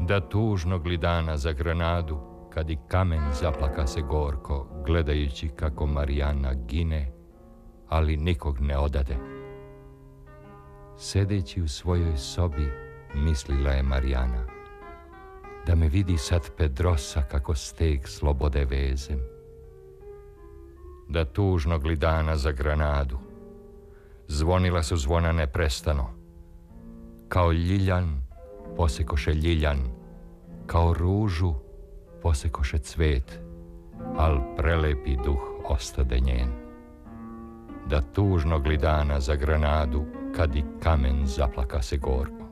Da tužnog li dana za Granadu, kad i kamen zaplaka se gorko, gledajući kako Marijana gine, ali nikog ne odade. Sedeći u svojoj sobi, mislila je Marijana, da me vidi sad Pedrosa kako steg slobode vezem. Da tužnog li dana za Granadu, zvonila su zvona neprestano, kao ljiljan posekoše ljiljan, kao ružu posekoše cvet, al prelepi duh ostade njen. Da tužnog li dana za Granadu, kad i kamen zaplaka se gorko.